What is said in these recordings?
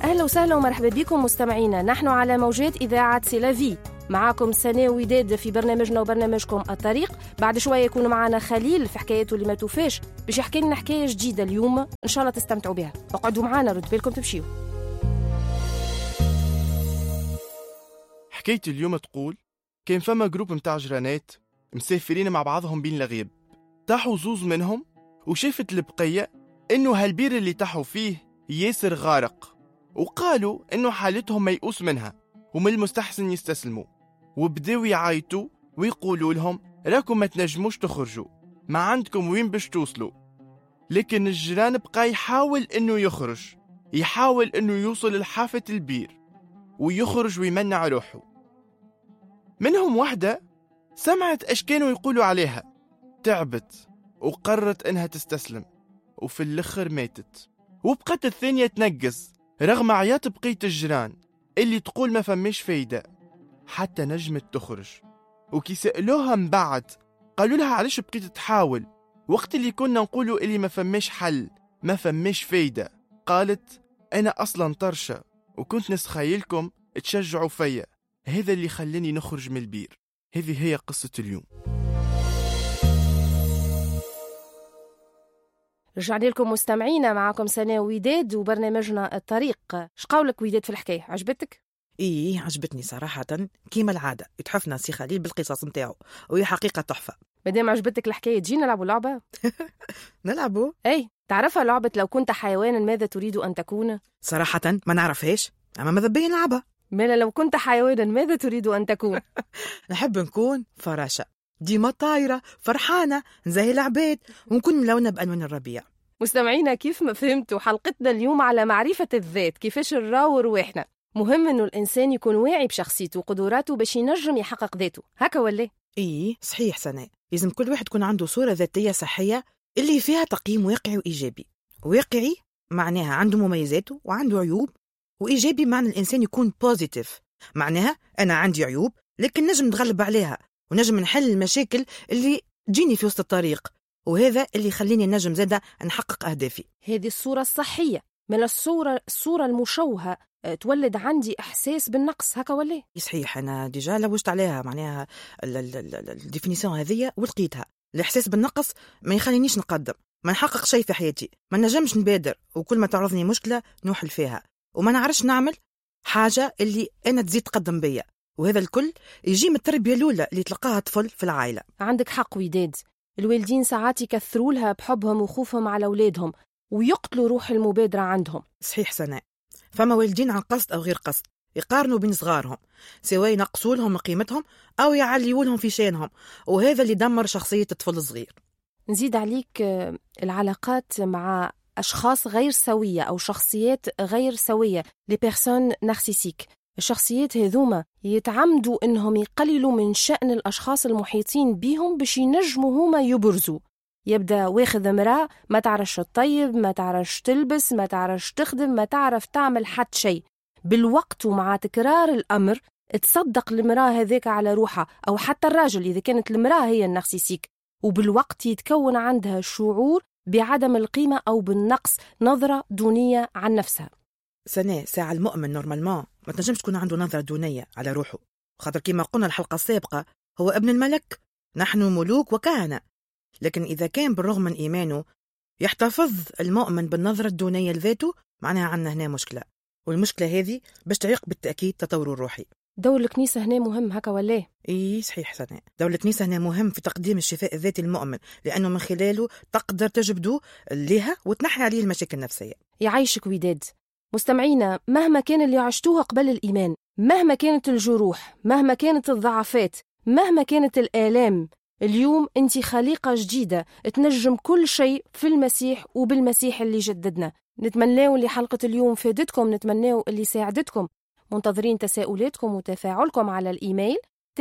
أهلا وسهلا ومرحبا بكم مستمعينا. نحن على موجات إذاعة سيلافي، معاكم سناء وداد في برنامجنا وبرنامجكم الطريق. بعد شوية يكون معنا خليل في حكايته اللي ما توفاش، باش يحكي لنا حكاية جديدة اليوم إن شاء الله تستمتعوا بها. اقعدوا معنا، رد بالكم تمشيوا. حكاية اليوم تقول كان فما جروب متاع جرانات مسافرين مع بعضهم بين الغيب. طاحوا زوز منهم وشافت البقية إنه هالبير اللي طاحوا فيه ياسر غارق، وقالوا إنه حالتهم ميؤوس منها ومن المستحسن يستسلموا، وبداوا يعايتوا ويقولوا لهم راكم ما تنجموش تخرجوا، ما عندكم وين باش توصلوا. لكن الجيران بقى يحاول إنه يخرج، يحاول إنه يوصل لحافة البير ويخرج ويمنع روحه. منهم واحدة سمعت ايش كانوا يقولوا عليها، تعبت وقررت انها تستسلم، وفي الاخر ماتت. وبقت الثانية تنقز رغم عياط بقية الجيران اللي تقول ما فماش فايدة، حتى نجمت تخرج. وكي سألوها من بعد قالوا لها علاش بقيت تحاول وقت اللي كنا نقولوا اللي ما فماش حل، ما فماش فايدة. قالت انا اصلا طرشة وكنت نسخيلكم تشجعوا فيا، هذا اللي خلاني نخرج من البير. هذه هي قصة اليوم. رجعنا لكم مستمعينا، معكم سناء وداد وبرنامجنا الطريق. شقولك وداد في الحكاية؟ عجبتك؟ إيه عجبتني صراحة، كيما العادة يتحفنا سي خليل بالقصص متاعه، وهي حقيقة تحفة. مادام عجبتك الحكاية تجي نلعبوا لعبة. نلعبوا؟ أي تعرفها لعبة لو كنت حيوانا ماذا تريد أن تكون؟ صراحة ما نعرفهاش، أما ماذا بين نلعبها. مالا لو كنت حيوانا ماذا تريد أن تكون؟ نحب نكون فراشة، ديما طايرة فرحانة نزهي العباد، ونكون ملونة بألوان الربيع. مستمعينا كيف ما فهمتوا حلقتنا اليوم على معرفة الذات، كيفاش نراو رواحنا. مهم إنه الإنسان يكون واعي بشخصيته وقدراته باش ينجم يحقق ذاته، هكا ولا؟ إيه صحيح سناء، لازم كل واحد يكون عنده صورة ذاتية صحية اللي فيها تقييم واقعي وإيجابي. واقعي معناها عنده مميزاته وعنده عيوب، وإيجابي معنى الإنسان يكون بوزيتيف، معناها أنا عندي عيوب لكن نجم نتغلب عليها ونجم نحل المشاكل اللي تجيني في وسط الطريق، وهذا اللي يخليني نجم زادة نحقق أهدافي. هذه الصورة الصحية. من الصورة المشوهة تولد عندي إحساس بالنقص، هكا ولا؟ صحيح، أنا ديجا لوجت عليها معناها الديفينيسيون هذه ولقيتها. الإحساس بالنقص ما يخلينيش نقدم، ما نحقق شيء في حياتي، ما نجمش نبادر، وكل ما تعرضني مشكلة نوحل فيها، وما نعرفش نعمل حاجة اللي أنا تزيد تقدم بيا. وهذا الكل يجي من التربية الأولى اللي تلقاها طفل في العائلة. عندك حق وداد، الوالدين ساعات يكثروا لها بحبهم وخوفهم على أولادهم ويقتلوا روح المبادرة عندهم. صحيح سناء، فما والدين عن قصد أو غير قصد يقارنوا بين صغارهم، سواء ينقصوا لهم قيمتهم أو يعليوا لهم في شانهم، وهذا اللي دمر شخصية الطفل الصغير. نزيد عليك العلاقات مع أشخاص غير سوية أو شخصيات غير سوية، لي بيرسون نارسيسيك. الشخصيات هذوما يتعمدوا إنهم يقللوا من شأن الأشخاص المحيطين بهم باش ينجموا هما يبرزوا. يبدأ واخذ امرأة ما تعرفش تطيب، ما تعرفش تلبس، ما تعرفش تخدم، ما تعرف تعمل حد شيء. بالوقت ومع تكرار الأمر تصدق المرأة هذيك على روحها، أو حتى الراجل إذا كانت المرأة هي النارسيسيك، وبالوقت يتكون عندها شعور بعدم القيمة أو بالنقص، نظرة دونية عن نفسها. سنة ساعة المؤمن نورمالمون ما تنجمش تكون عنده نظرة دونية على روحه، خاطر كما قلنا الحلقة السابقة هو ابن الملك، نحن ملوك وكهنة. لكن إذا كان بالرغم من إيمانه يحتفظ المؤمن بالنظرة الدونية لذاته، معناها عندنا هنا مشكلة، والمشكلة هذه باش تعيق بالتأكيد تطوره الروحي. دور الكنيسة هنا مهم، هكا ولا؟ إيه صحيح سنة، دور الكنيسة هنا مهم في تقديم الشفاء الذاتي للمؤمن، لأنه من خلاله تقدر تجبده لها وتنحي عليه المشاكل النفسية. يعيشك وداد. مستمعينا، مهما كان اللي عشتوها قبل الإيمان، مهما كانت الجروح، مهما كانت الضعفات، مهما كانت الآلام، اليوم أنت خليقة جديدة تنجم كل شيء في المسيح وبالمسيح اللي جددنا. نتمناو اللي حلقة اليوم فادتكم، نتمناو اللي ساعدتكم. منتظرين تساؤلاتكم وتفاعلكم على الإيميل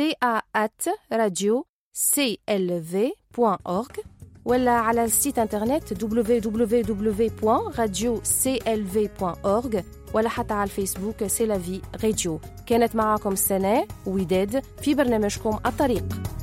ta@radio.clv.org ولا على السيت انترنت www.radioclv.org ولا حتى على الفيسبوك سي لا في راديو. كانت معكم سناء وداد في برنامجكم الطريق.